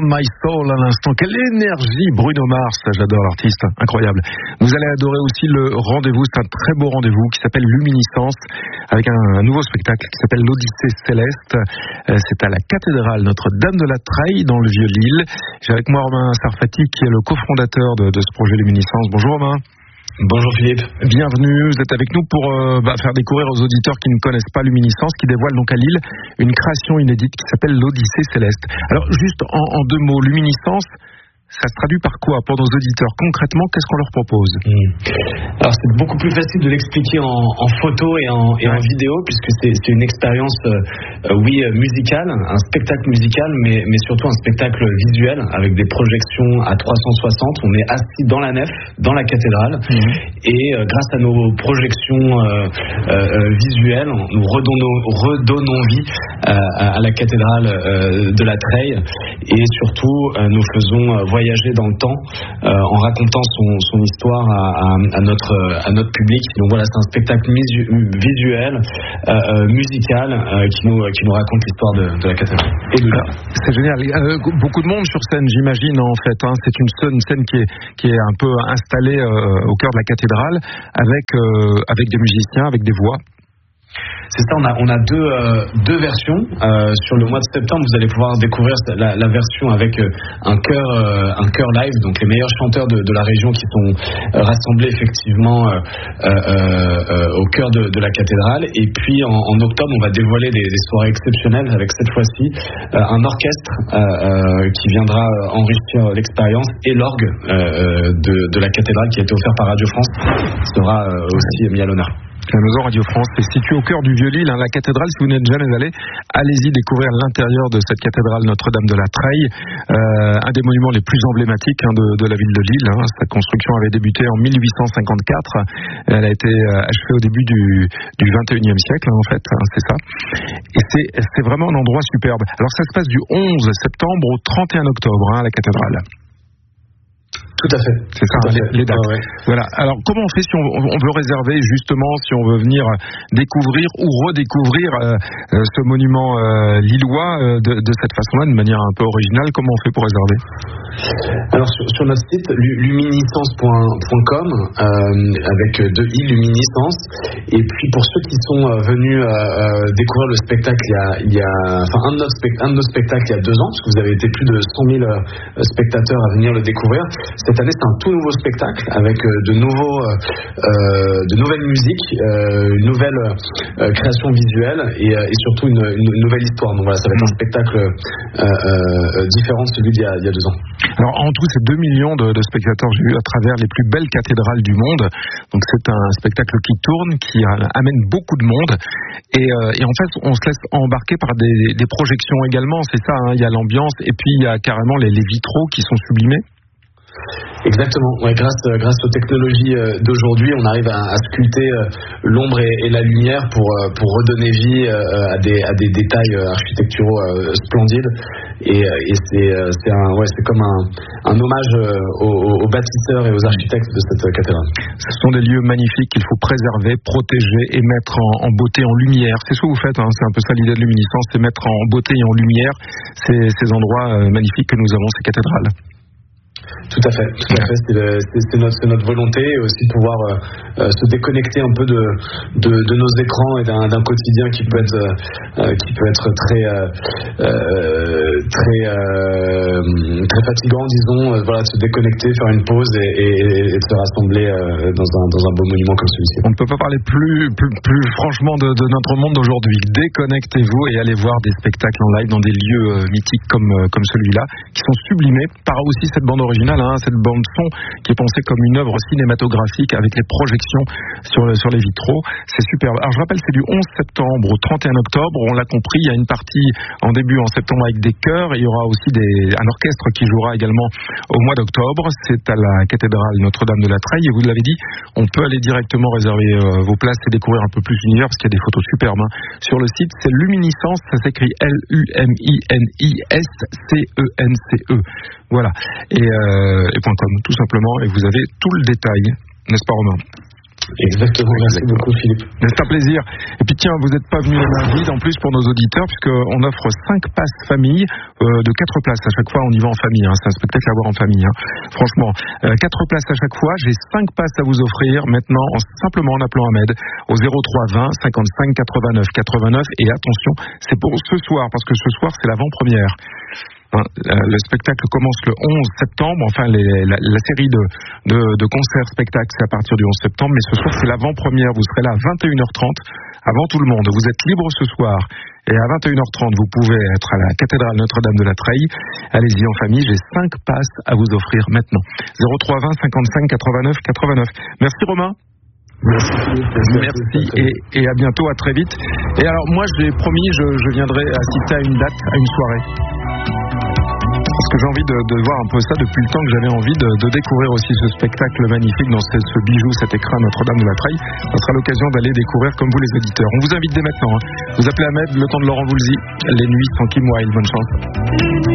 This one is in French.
On My Soul à l'instant. Quelle énergie, Bruno Mars, j'adore l'artiste, incroyable. Vous allez adorer aussi le rendez-vous, c'est un très beau rendez-vous qui s'appelle Luminiscence, avec un nouveau spectacle qui s'appelle l'Odyssée Céleste. C'est à la cathédrale Notre-Dame de la Treille dans le Vieux-Lille. J'ai avec moi Romain Sarfati qui est le cofondateur de ce projet Luminiscence. Bonjour Romain. Bonjour Philippe. Bienvenue, vous êtes avec nous pour faire découvrir aux auditeurs qui ne connaissent pas Luminiscence, qui dévoile donc à Lille une création inédite qui s'appelle l'Odyssée Céleste. Alors juste en deux mots, Luminiscence, ça se traduit par quoi pour nos auditeurs? Concrètement, qu'est-ce qu'on leur propose? Alors c'est beaucoup plus facile de l'expliquer en photo et en vidéo, puisque c'est une expérience musicale, un spectacle musical, mais surtout un spectacle visuel avec des projections à 360. On est assis dans la nef, dans la cathédrale, et grâce à nos projections visuelles, nous redonnons vie à la cathédrale de la Treille, et surtout nous faisons voyager dans le temps en racontant son histoire à notre public. Donc voilà, c'est un spectacle visuel, musical, qui nous raconte l'histoire de la cathédrale et de l'art. C'est génial. Beaucoup de monde sur scène, j'imagine, en fait. C'est une scène qui est un peu installée au cœur de la cathédrale, avec des musiciens, avec des voix. C'est ça, on a deux versions. Sur le mois de septembre, vous allez pouvoir découvrir la version avec un chœur live, donc les meilleurs chanteurs de la région qui sont rassemblés effectivement au cœur de la cathédrale. Et puis en octobre, on va dévoiler des soirées exceptionnelles avec cette fois-ci un orchestre qui viendra enrichir l'expérience, et l'orgue de la cathédrale qui a été offert par Radio France sera aussi mis à l'honneur. La maison Radio France est située au cœur du Vieux-Lille, la cathédrale. Si vous n'êtes jamais allé, allez-y découvrir l'intérieur de cette cathédrale Notre-Dame de la Treille, un des monuments les plus emblématiques de la ville de Lille. Sa construction avait débuté en 1854. Elle a été achevée au début du 21e siècle, en fait, c'est ça. Et c'est vraiment un endroit superbe. Alors ça se passe du 11 septembre au 31 octobre, à la cathédrale. Tout à fait. C'est ça, les dates. Ouais. Voilà. Alors, comment on fait si on veut réserver, justement, si on veut venir découvrir ou redécouvrir ce monument lillois de cette façon-là, de manière un peu originale? Comment on fait pour réserver? Alors, sur notre site, luminiscence.com, avec deux i, Luminiscence. Et puis, pour ceux qui sont venus découvrir le spectacle un de nos spectacles il y a 2 ans, parce que vous avez été plus de 100 000 spectateurs à venir le découvrir. Cette année, c'est un tout nouveau spectacle avec de nouvelles musiques, une nouvelle création visuelle et surtout une nouvelle histoire. Donc voilà, ça va être un spectacle différent de celui d'il y a 2 ans. Alors en tout, c'est 2 millions de spectateurs, j'ai vu, à travers les plus belles cathédrales du monde. Donc c'est un spectacle qui tourne, qui amène beaucoup de monde. Et en fait, on se laisse embarquer par des projections également, c'est ça, il y a l'ambiance, et puis il y a carrément les vitraux qui sont sublimés. Exactement. Ouais, grâce aux technologies d'aujourd'hui, on arrive à sculpter l'ombre et la lumière pour redonner vie à des détails architecturaux splendides. Et c'est comme un hommage aux bâtisseurs et aux architectes de cette cathédrale. Ce sont des lieux magnifiques qu'il faut préserver, protéger et mettre en beauté, en lumière. C'est ce que vous faites, c'est un peu ça l'idée de Luminiscence, c'est mettre en beauté et en lumière ces endroits magnifiques que nous avons, ces cathédrales. Tout à fait. C'est notre volonté, et aussi pouvoir se déconnecter un peu de nos écrans et d'un quotidien qui peut être très fatigant, disons. Voilà, de se déconnecter, faire une pause et de se rassembler dans un beau monument comme celui-ci. On ne peut pas parler plus franchement de notre monde d'aujourd'hui. Déconnectez-vous et allez voir des spectacles en live dans des lieux mythiques comme celui-là, qui sont sublimés par aussi cette bande originale, cette bande son qui est pensée comme une œuvre cinématographique avec les projections sur les vitraux. C'est superbe. Alors je rappelle, c'est du 11 septembre au 31 octobre. On l'a compris, il y a une partie en début en septembre avec des chœurs, et il y aura aussi un orchestre qui jouera également au mois d'octobre. C'est à la cathédrale Notre-Dame de la Treille, et vous l'avez dit, on peut aller directement réserver vos places et découvrir un peu plus l'univers, parce qu'il y a des photos superbes sur le site. C'est Luminiscence, ça s'écrit LUMINISCENCE. Voilà. Et .com, tout simplement, et vous avez tout le détail, n'est-ce pas Romain? Exactement, merci beaucoup Philippe. C'est un plaisir. Et puis tiens, vous n'êtes pas venu les mains vides en plus pour nos auditeurs, puisqu'on offre 5 passes famille de 4 places à chaque fois. On y va en famille, hein. C'est un spectacle à voir en famille, hein. Franchement, 4 places à chaque fois. J'ai 5 passes à vous offrir maintenant, simplement en appelant Ahmed au 03 20 55 89 89. Et attention, c'est pour ce soir, parce que ce soir c'est l'avant-première. Le spectacle commence le 11 septembre, enfin la série de concerts-spectacles c'est à partir du 11 septembre, mais ce soir c'est l'avant-première, vous serez là à 21h30 avant tout le monde, vous êtes libre ce soir et à 21h30 vous pouvez être à la cathédrale Notre-Dame de la Treille, allez-y en famille, j'ai 5 passes à vous offrir maintenant. 03 20 55 89 89. Merci Romain. Merci et à bientôt, à très vite. Et alors moi j'ai promis, je viendrai assister à une date, à une soirée. Parce que j'ai envie de voir un peu ça depuis le temps que j'avais envie de découvrir aussi ce spectacle magnifique dans ce bijou, cet écrin Notre-Dame de la Treille. Ça sera l'occasion d'aller découvrir comme vous les auditeurs. On vous invite dès maintenant. Vous appelez Ahmed, le temps de Laurent Voulzy, les nuits sans Kim Wilde. Bonne chance.